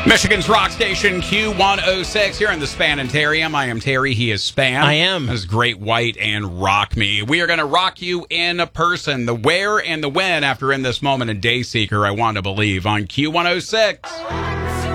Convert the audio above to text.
Michigan's rock station Q106 here in the Spanitarium. I am Terry. He is Span. I am. This is Great White and Rock Me. We are going to rock you in person. The where and the when after In This Moment in Dayseeker, I Want to Believe on Q106.